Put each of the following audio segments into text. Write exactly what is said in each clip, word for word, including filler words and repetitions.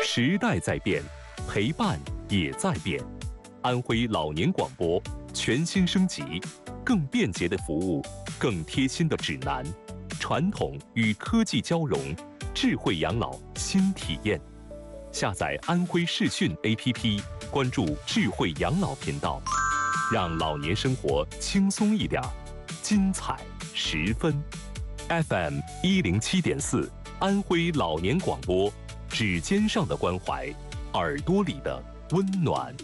时代在变，陪伴也在变。安徽老年广播全新升级，更便捷的服务，更贴心的指南，传统与科技交融，智慧养老新体验。下载安徽视讯 A P P， 关注智慧养老频道，让老年生活轻松一点，精彩十分。F M 一零七点四，安徽老年广播，指尖上的关怀，耳朵里的温暖。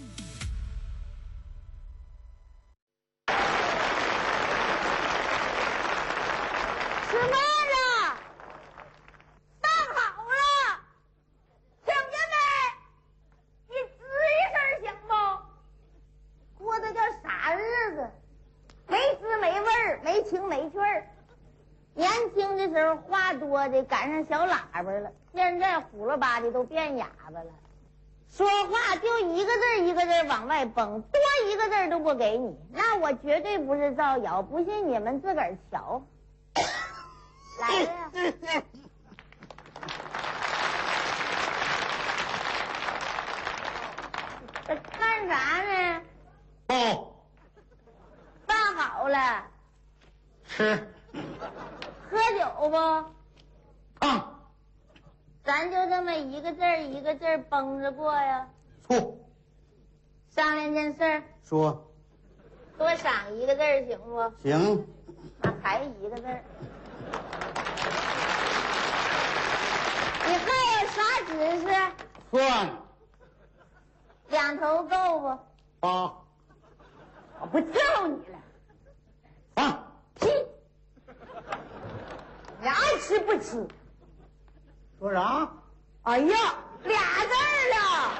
吃饭了，上好了，听见没？你吱一声行不？过的叫啥日子？没滋没味儿，没情没趣儿。年轻的时候话多的赶上小喇叭了，现在虎了吧的都变哑巴了，说话就一个字一个字往外崩，多一个字都不给你。那我绝对不是造谣，不信你们自个儿瞧。来呀！这干啥呢？ 哦， 饭好了， 吃。 喝酒不？ 烫。 咱就这么一个字儿一个字儿绷着过呀。 醋。 商量件事儿。 说。 多赏一个字儿行不？ 行。 那还一个字儿。你还有啥指示？ 算。 两头够不？ 八。 我不伺候你了。 放。 屁！你爱吃不吃？ 说啥？ 哎呀，俩字儿了。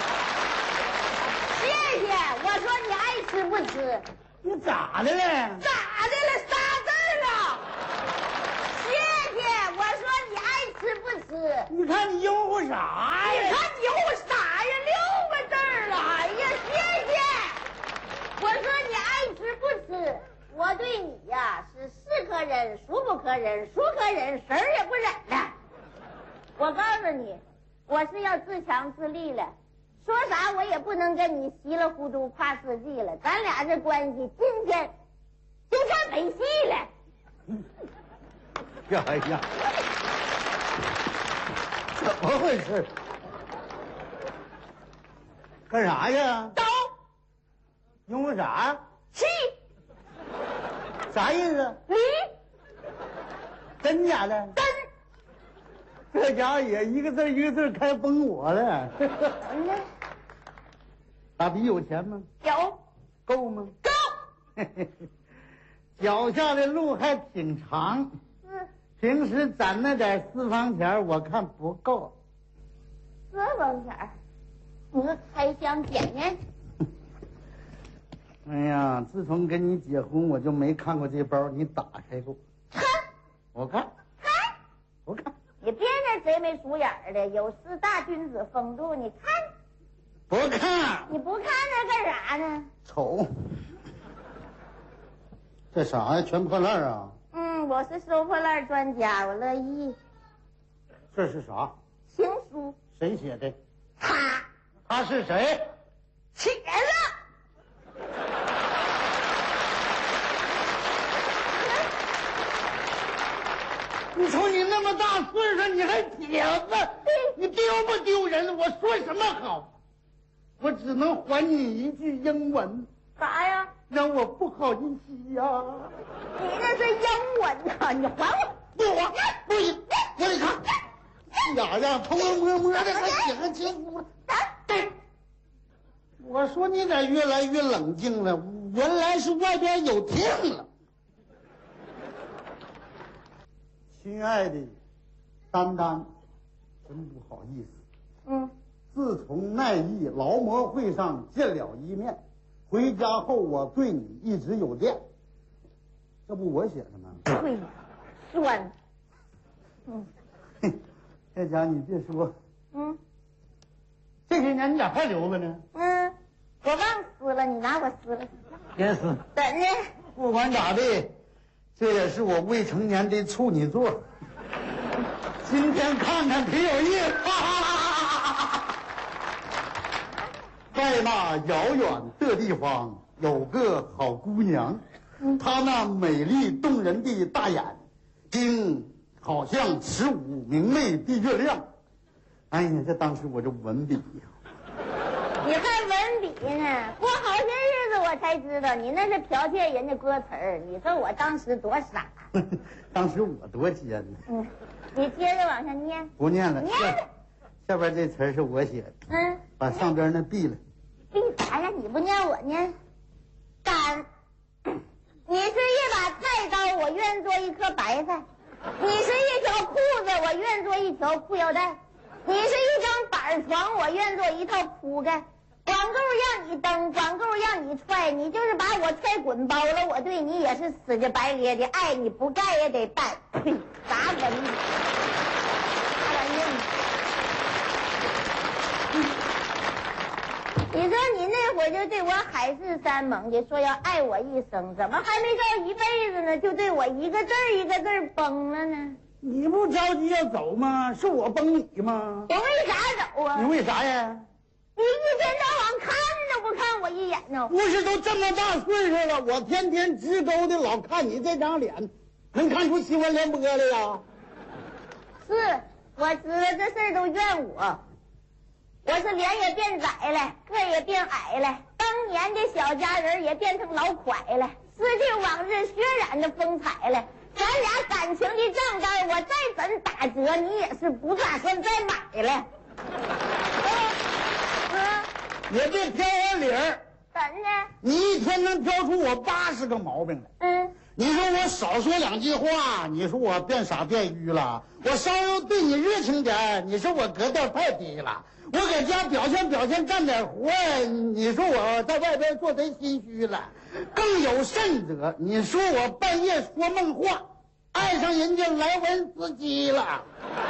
谢谢，我说你爱吃不吃？ 你咋的了？ 咋的了？仨字儿了。谢谢，我说你爱吃不吃？ 你看你拥护啥呀？ 你看你拥护啥呀？六个字儿了。哎呀，谢谢。我说你爱吃不吃？我对你呀是是可忍，孰不可忍，孰可忍，谁儿也不忍的。我告诉你，我是要自强自立了，说啥我也不能跟你稀里糊涂跨世纪了，咱俩这关系今天就算没戏了。 呀呀，怎么回事？干啥呀？ 走， 拥护啥？ 气啥意思？ 你真假的？ 真。 这家伙也一个字一个字开崩我了。大比有钱吗？ 有。 够吗？ 够。 脚下的路还挺长。 嗯。 平时攒那点私房钱，我看不够。 私房钱？你说开箱检验？ 哎呀，自从跟你结婚，我就没看过这包你打开过。 看， 我看， 看， 我看。 你别那贼眉鼠眼的，有失大君子风度。你看， 不看。 你不看那干啥呢？ 丑。这啥呀？全破烂啊！ 嗯，我是收破烂专家，我乐意。 这是啥？ 情书。 谁写的？ 他。 他是谁？ 茄子。 你瞅你那么大岁数，你还帖子，你丢不丢人？我说什么好？我只能还你一句英文。 啥呀？ 让我不好意思呀。 你那是英文呐，你还我。 不还，不行，我得看。呀呀，偷偷摸摸的还写上情书了。对，我说你咋越来越冷静了？原来是外边有听了。亲爱的丹丹，真不好意思。 嗯。 自从奈义劳模会上见了一面，回家后我对你一直有恋。这不我写的吗？ 对呀，酸。嗯。 这家你别说。 嗯。 这些年你咋还留着呢？ 嗯，我忘撕了，你拿我撕了。 别撕。 怎的？ 不管咋的，这也是我未成年的处女座。今天看看挺有意思。哈哈哈哈哈哈。 在那遥远的地方有个好姑娘，她那美丽动人的大眼睛好像十五明媚的月亮。哎呀，这当时我这文笔呀， 你还文笔呢？过好些日子我才知道你那是剽窃人家歌词儿。你说我当时多傻。 当时我多尖呢。 嗯，你接着往下念。 不念了， 念下下边这词儿是我写的。 嗯， 把上边那毙了。 毙啥呀？你不念我念。干，你是一把菜刀，我愿做一颗白菜；你是一条裤子，我愿做一条裤腰带；你是一张板床，我愿做一套铺盖。管够让你蹬，管够让你踹，你就是把我踹滚包了，我对你也是死乞白咧的，爱你不盖也得办。呸，啥文笔？啥玩意儿？你说你那会儿就对我海誓山盟的说要爱我一生，怎么还没到一辈子呢，就对我一个字儿一个字儿崩了呢？ 你不着急要走吗？是我崩你吗？ 我为啥走啊？ 你为啥呀？ 你一天到晚看都不看我一眼呢？ 不是都这么大岁数了，我天天直勾的老看你这张脸，能看出新闻联播来呀？ 是，我知道这事儿都怨我。我是脸也变窄了，个也变矮了，当年的小家人也变成老蒯了，失去往日血染的风采了。咱俩感情的账单，我再怎打折，你也是不打算再买了。 也别挑我理儿， 怎的？ 你一天能挑出我八十个毛病来。 嗯， 你说我少说两句话，你说我变傻变愚了；我稍微对你热情点，你说我格调太低了；我搁家表现表现干点活，你说我在外边做贼心虚了。更有甚者，你说我半夜说梦话，爱上人家来文司机了。